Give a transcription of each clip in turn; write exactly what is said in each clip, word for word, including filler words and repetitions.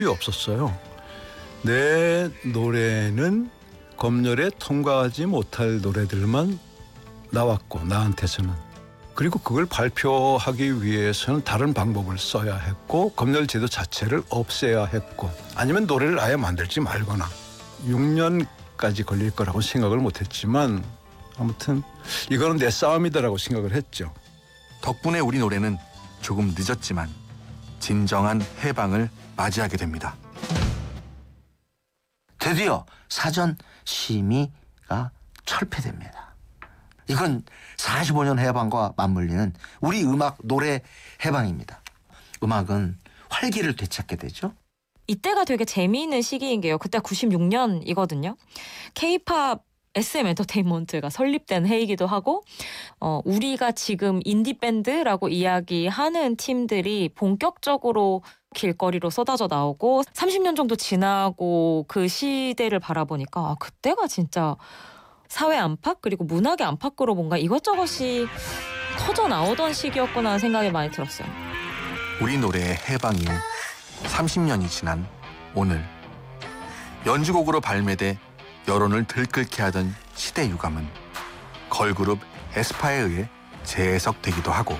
없었어요. 내 노래는 검열에 통과하지 못할 노래들만 나왔고 나한테서는. 그리고 그걸 발표하기 위해서는 다른 방법을 써야 했고 검열 제도 자체를 없애야 했고 아니면 노래를 아예 만들지 말거나 육 년까지 걸릴 거라고 생각을 못했지만 아무튼 이거는 내 싸움이다라고 생각을 했죠. 덕분에 우리 노래는 조금 늦었지만 진정한 해방을 맞이하게 됩니다. 드디어 사전 심의가 철폐됩니다. 이건 사십오 년 해방과 맞물리는 우리 음악 노래 해방입니다. 음악은 활기를 되찾게 되죠. 이때가 되게 재미있는 시기인 게요. 그때 구십육 년이거든요. K-팝 에스엠 엔터테인먼트가 설립된 해이기도 하고 어, 우리가 지금 인디밴드라고 이야기하는 팀들이 본격적으로 길거리로 쏟아져 나오고 삼십 년 정도 지나고 그 시대를 바라보니까 아, 그때가 진짜 사회 안팎 그리고 문학의 안팎으로 뭔가 이것저것이 터져 나오던 시기였구나 하는 생각이 많이 들었어요. 우리 노래의 해방 이후 삼십 년이 지난 오늘 연주곡으로 발매돼 여론을 들끓게 하던 시대 유감은 걸그룹 에스파에 의해 재해석되기도 하고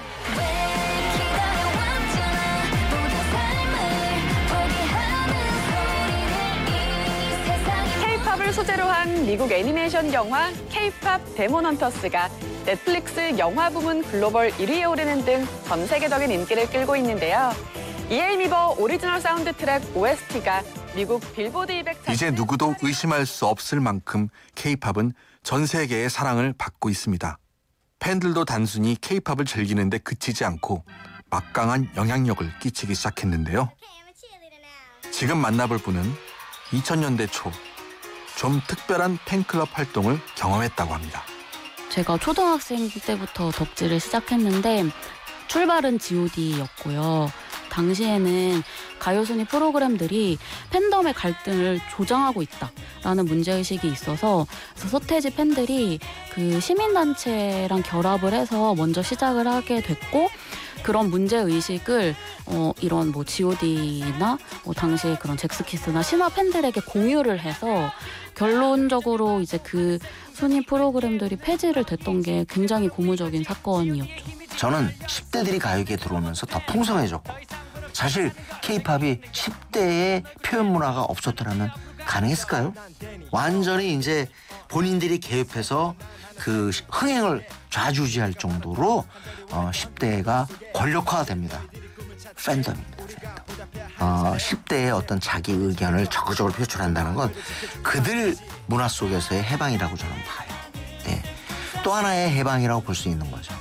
K-팝을 소재로 한 미국 애니메이션 영화 K-팝 데몬 헌터스가 넷플릭스 영화 부문 글로벌 일 위에 오르는 등 전 세계적인 인기를 끌고 있는데요. 이에이미버 오리지널 사운드 트랙 오에스티가 미국 빌보드 이백 이제 누구도 의심할 수 없을 만큼 K-팝은 전 세계의 사랑을 받고 있습니다. 팬들도 단순히 K-팝을 즐기는데 그치지 않고 막강한 영향력을 끼치기 시작했는데요. 지금 만나볼 분은 이천 년대 초 좀 특별한 팬클럽 활동을 경험했다고 합니다. 제가 초등학생 때부터 덕질을 시작했는데 출발은 지오디였고요. 당시에는 가요순위 프로그램들이 팬덤의 갈등을 조장하고 있다라는 문제의식이 있어서 서태지 팬들이 그 시민단체랑 결합을 해서 먼저 시작을 하게 됐고 그런 문제의식을 어, 이런 뭐 지오디나 뭐 당시에 그런 잭스키스나 신화 팬들에게 공유를 해서 결론적으로 이제 그 순위 프로그램들이 폐지를 됐던 게 굉장히 고무적인 사건이었죠. 저는 십 대들이 가요계에 들어오면서 더 풍성해졌고 사실 K-팝이 십 대의 표현 문화가 없었더라면 가능했을까요? 완전히 이제 본인들이 개입해서 그 흥행을 좌지우지할 정도로 어, 십 대가 권력화됩니다. 팬덤입니다. 팬덤. 어, 십 대의 어떤 자기 의견을 적극적으로 표출한다는 건 그들 문화 속에서의 해방이라고 저는 봐요. 네. 또 하나의 해방이라고 볼 수 있는 거죠.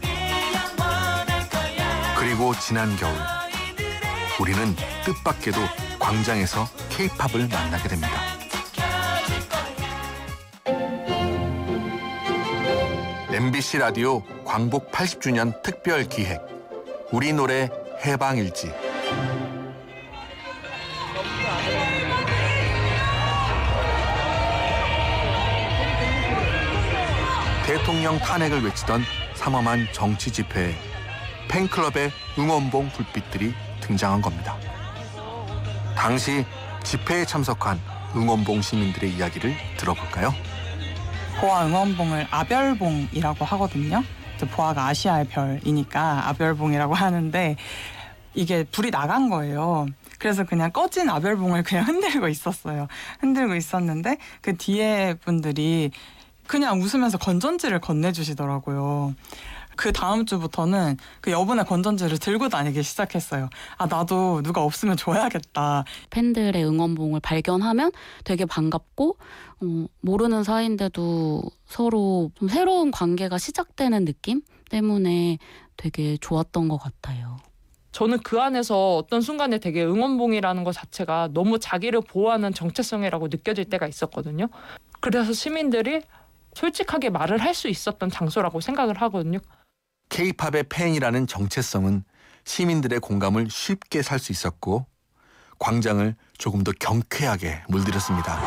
그리고 지난 겨울 우리는 뜻밖에도 광장에서 K-팝을 만나게 됩니다. 엠비씨 라디오 광복 팔십 주년 특별 기획 우리 노래 해방일지. 대통령 탄핵을 외치던 삼엄한 정치 집회에 팬클럽의 응원봉 불빛들이 등장한 겁니다. 당시 집회에 참석한 응원봉 시민들의 이야기를 들어볼까요? 보아 응원봉을 아별봉이라고 하거든요. 보아가 아시아의 별이니까 아별봉이라고 하는데 이게 불이 나간 거예요. 그래서 그냥 꺼진 아별봉을 그냥 흔들고 있었어요. 흔들고 있었는데 그 뒤에 분들이 그냥 웃으면서 건전지를 건네주시더라고요. 그 다음 주부터는 그 여분의 건전지를 들고 다니기 시작했어요. 아, 나도 누가 없으면 줘야겠다. 팬들의 응원봉을 발견하면 되게 반갑고 어, 모르는 사이인데도 서로 좀 새로운 관계가 시작되는 느낌 때문에 되게 좋았던 것 같아요. 저는 그 안에서 어떤 순간에 되게 응원봉이라는 것 자체가 너무 자기를 보호하는 정체성이라고 느껴질 때가 있었거든요. 그래서 시민들이 솔직하게 말을 할 수 있었던 장소라고 생각을 하거든요. K-팝의 팬이라는 정체성은 시민들의 공감을 쉽게 살 수 있었고 광장을 조금 더 경쾌하게 물들였습니다.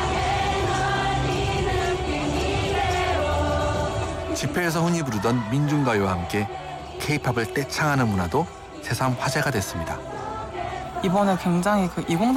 집회에서 흔히 부르던 민중가요와 함께 K-팝을 떼창하는 문화도 새삼 화제가 됐습니다. 이번에 굉장히 그 이공삼